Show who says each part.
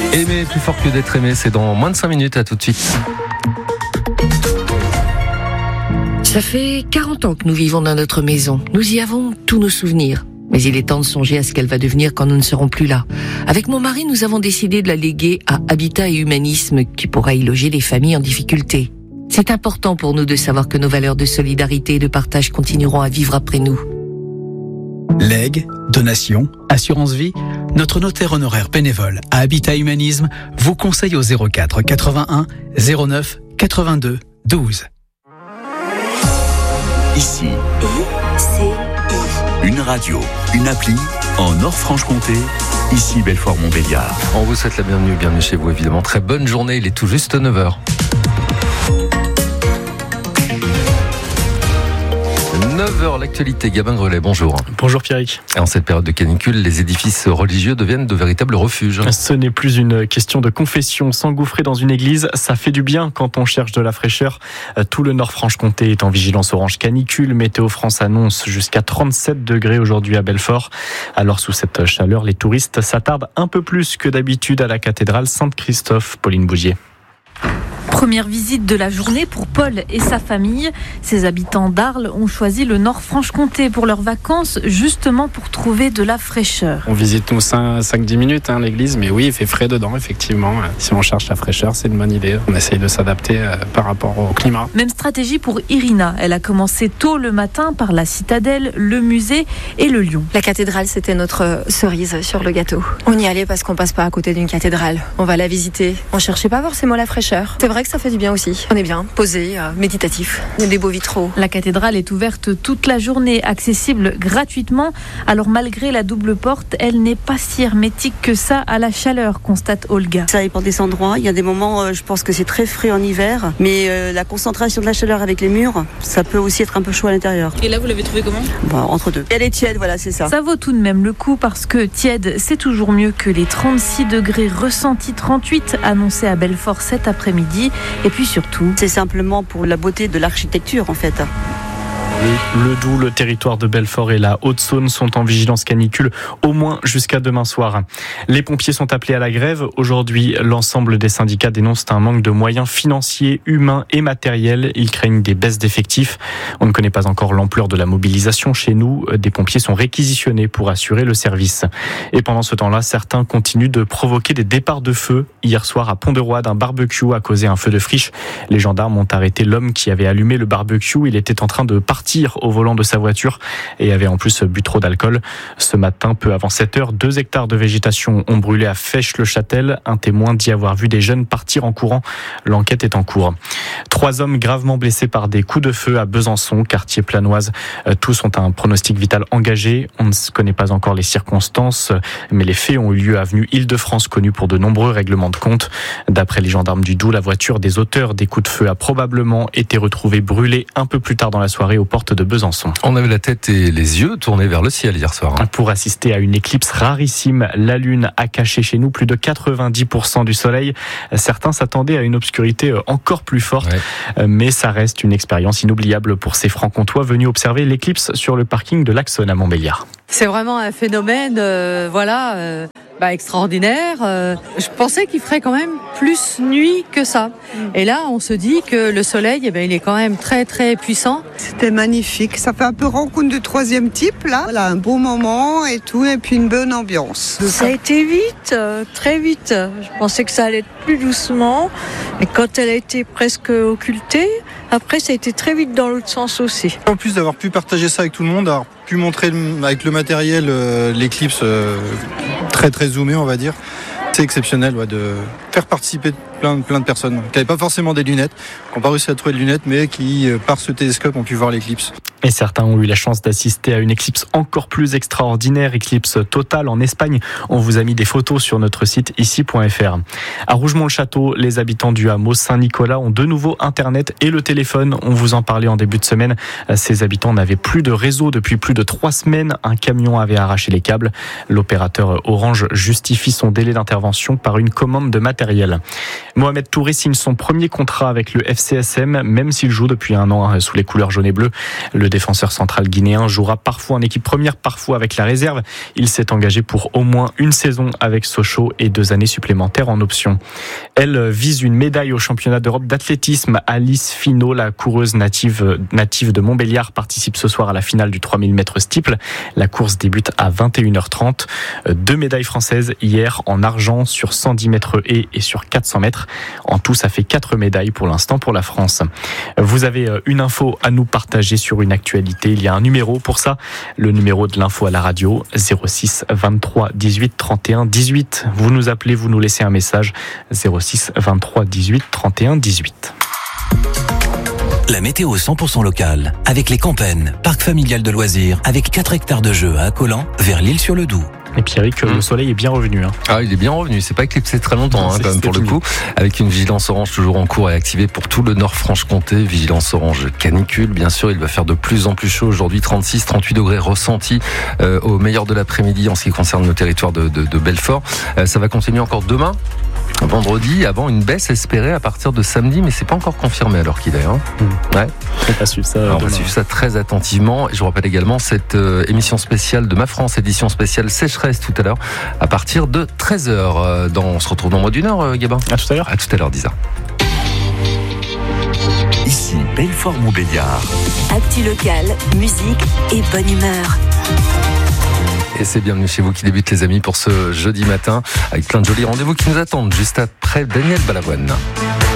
Speaker 1: Aimer plus fort que d'être aimé, c'est dans moins de 5 minutes, à tout de suite.
Speaker 2: Ça fait 40 ans que nous vivons dans notre maison. Nous y avons tous nos souvenirs. Mais il est temps de songer à ce qu'elle va devenir quand nous ne serons plus là. Avec mon mari, nous avons décidé de la léguer à Habitat et Humanisme, qui pourra y loger les familles en difficulté. C'est important pour nous de savoir que nos valeurs de solidarité et de partage continueront à vivre après nous.
Speaker 3: Legs, donations, assurance vie, notre notaire honoraire bénévole à Habitat Humanisme vous conseille au 04 81 09 82 12.
Speaker 4: Ici, une radio, une appli en Nord-Franche-Comté. Ici Belfort-Montbéliard.
Speaker 1: On vous souhaite la bienvenue chez vous évidemment. Très bonne journée, il est tout juste 9h. 9h, l'actualité. Gabin Grelet, bonjour.
Speaker 5: Bonjour Pierrick.
Speaker 1: En cette période de canicule, les édifices religieux deviennent de véritables refuges.
Speaker 5: Ce n'est plus une question de confession. S'engouffrer dans une église, ça fait du bien quand on cherche de la fraîcheur. Tout le Nord-Franche-Comté est en vigilance orange canicule. Météo France annonce jusqu'à 37 degrés aujourd'hui à Belfort. Alors sous cette chaleur, les touristes s'attardent un peu plus que d'habitude à la cathédrale Saint-Christophe. Pauline Bougier.
Speaker 6: Première visite de la journée pour Paul et sa famille. Ces habitants d'Arles ont choisi le Nord-Franche-Comté pour leurs vacances, justement pour trouver de la fraîcheur.
Speaker 7: On visite nous 5-10 minutes l'église, mais oui, il fait frais dedans, effectivement. Si on cherche la fraîcheur, c'est une bonne idée. On essaye de s'adapter par rapport au climat.
Speaker 6: Même stratégie pour Irina. Elle a commencé tôt le matin par la citadelle, le musée et le Lion.
Speaker 8: La cathédrale, c'était notre cerise sur le gâteau. On y allait parce qu'on passe pas à côté d'une cathédrale. On va la visiter. On cherchait pas forcément la fraîcheur. C'est vrai que ça fait du bien aussi. On est bien, posé, méditatif. Il y a des beaux vitraux.
Speaker 6: La cathédrale est ouverte toute la journée, accessible gratuitement. Alors malgré la double porte, elle n'est pas si hermétique que ça à la chaleur, constate Olga.
Speaker 9: Ça dépend des endroits. Il y a des moments, je pense que c'est très frais en hiver, mais la concentration de la chaleur avec les murs, ça peut aussi être un peu chaud à l'intérieur.
Speaker 6: Et là, vous l'avez trouvé comment ?
Speaker 9: Entre deux. Elle est tiède, voilà, c'est ça.
Speaker 6: Ça vaut tout de même le coup parce que tiède, c'est toujours mieux que les 36 degrés ressentis, 38 annoncés à Belfort cet après-midi. Et puis surtout,
Speaker 9: c'est simplement pour la beauté de l'architecture en fait.
Speaker 5: Le Doubs, le territoire de Belfort et la Haute-Saône sont en vigilance canicule au moins jusqu'à demain soir. Les pompiers sont appelés à la grève. Aujourd'hui, l'ensemble des syndicats dénoncent un manque de moyens financiers, humains et matériels. Ils craignent des baisses d'effectifs. On ne connaît pas encore l'ampleur de la mobilisation chez nous. Des pompiers sont réquisitionnés pour assurer le service. Et pendant ce temps-là, certains continuent de provoquer des départs de feu. Hier soir, à Pont-de-Roide, un barbecue a causé un feu de friche. Les gendarmes ont arrêté l'homme qui avait allumé le barbecue. Il était en train de partir au volant de sa voiture et avait en plus bu trop d'alcool. Ce matin, peu avant 7h, 2 hectares de végétation ont brûlé à Fèche-le-Châtel. Un témoin dit avoir vu des jeunes partir en courant. L'enquête est en cours. 3 hommes gravement blessés par des coups de feu à Besançon, quartier Planoise. Tous ont un pronostic vital engagé. On ne connaît pas encore les circonstances, mais les faits ont eu lieu à avenue Île-de-France, connue pour de nombreux règlements de compte. D'après les gendarmes du Doubs, la voiture des auteurs des coups de feu a probablement été retrouvée brûlée un peu plus tard dans la soirée aux portes de Besançon.
Speaker 1: On avait la tête et les yeux tournés vers le ciel hier soir.
Speaker 5: Pour assister à une éclipse rarissime, la Lune a caché chez nous plus de 90% du soleil. Certains s'attendaient à une obscurité encore plus forte, mais ça reste une expérience inoubliable pour ces Franc-Comtois venus observer l'éclipse sur le parking de l'Axone à Montbéliard.
Speaker 10: C'est vraiment un phénomène extraordinaire. Je pensais qu'il ferait quand même plus nuit que ça. Et là, on se dit que le soleil, il est quand même très très puissant.
Speaker 11: C'était magnifique. Ça fait un peu rencontre de 3e type là. Voilà, un beau moment et tout, et puis une bonne ambiance.
Speaker 12: Ça a été vite, très vite. Je pensais que ça allait être plus doucement. Et quand elle a été presque occultée, après ça a été très vite dans l'autre sens aussi.
Speaker 13: En plus d'avoir pu partager ça avec tout le monde, d'avoir pu montrer avec le matériel l'éclipse très très zoomé, on va dire. C'est exceptionnel de faire participer plein de personnes qui n'avaient pas forcément des lunettes, qui n'ont pas réussi à trouver de lunettes, mais qui, par ce télescope, ont pu voir l'éclipse.
Speaker 5: Et certains ont eu la chance d'assister à une éclipse encore plus extraordinaire, éclipse totale en Espagne. On vous a mis des photos sur notre site ici.fr. À Rougemont-le-Château, les habitants du hameau Saint-Nicolas ont de nouveau Internet et le téléphone. On vous en parlait en début de semaine. Ces habitants n'avaient plus de réseau depuis plus de 3 semaines. Un camion avait arraché les câbles. L'opérateur Orange justifie son délai d'intervention par une commande de matériel. Mohamed Touré signe son premier contrat avec le FCSM, même s'il joue depuis un an sous les couleurs jaune et bleu. Le Le défenseur central guinéen jouera parfois en équipe première, parfois avec la réserve. Il s'est engagé pour au moins une saison avec Sochaux et 2 années supplémentaires en option. Elle vise une médaille au championnat d'Europe d'athlétisme. Alice Finot, la coureuse native de Montbéliard, participe ce soir à la finale du 3000 mètres steeple. La course débute à 21h30. 2 médailles françaises hier en argent sur 110 mètres haies et sur 400 mètres. En tout, ça fait 4 médailles pour l'instant pour la France. Vous avez une info à nous partager sur une actualité. Il y a un numéro pour ça. Le numéro de l'info à la radio, 06 23 18 31 18. Vous nous appelez, vous nous laissez un message, 06 23 18 31 18.
Speaker 14: La météo 100% locale, avec les Campennes, parc familial de loisirs, avec 4 hectares de jeux à Accolan, vers l'Isle-sur-le-Doubs.
Speaker 5: Et Pierrick, le soleil est bien revenu.
Speaker 1: Ah, il est bien revenu. C'est pas éclipsé très longtemps, quand même, pour le coup. Avec une vigilance orange toujours en cours et activée pour tout le Nord-Franche-Comté. Vigilance orange canicule. Bien sûr, il va faire de plus en plus chaud aujourd'hui. 36, 38 degrés ressentis au meilleur de l'après-midi en ce qui concerne nos territoires de Belfort. Ça va continuer encore demain. Vendredi, avant une baisse espérée à partir de samedi, mais c'est pas encore confirmé alors qu'il est. Ouais.
Speaker 5: On va suivre ça.
Speaker 1: On va suivre ça très attentivement. Et je vous rappelle également cette émission spéciale de Ma France, édition spéciale sécheresse tout à l'heure, à partir de 13h. On se retrouve dans moins d'une heure, Gabin.
Speaker 5: À tout à l'heure.
Speaker 1: À tout à l'heure, 10h.
Speaker 4: Ici, Belfort-Montbéliard.
Speaker 15: Actu locale, musique et bonne humeur.
Speaker 1: Et c'est bienvenue chez vous qui débute, les amis, pour ce jeudi matin avec plein de jolis rendez-vous qui nous attendent juste après Daniel Balavoine.